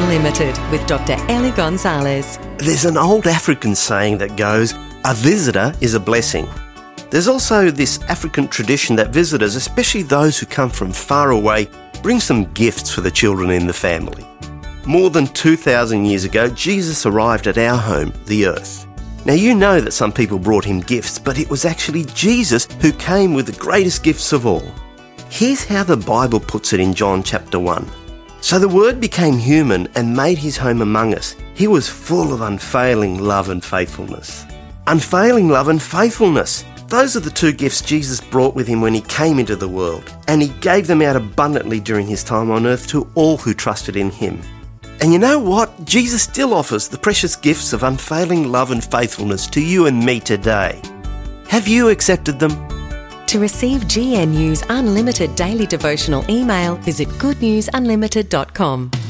Unlimited with Dr. Ellie Gonzalez. There's an old African saying that goes, a visitor is a blessing. There's also this African tradition that visitors, especially those who come from far away, bring some gifts for the children in the family. More than 2,000 years ago, Jesus arrived at our home, the earth. Now you know that some people brought him gifts, but it was actually Jesus who came with the greatest gifts of all. Here's how the Bible puts it in John chapter 1. So the Word became human and made his home among us. He was full of unfailing love and faithfulness. Unfailing love and faithfulness. Those are the two gifts Jesus brought with him when he came into the world, and he gave them out abundantly during his time on earth to all who trusted in him. And you know what? Jesus still offers the precious gifts of unfailing love and faithfulness to you and me today. Have you accepted them? To receive GNU's Unlimited daily devotional email, visit goodnewsunlimited.com.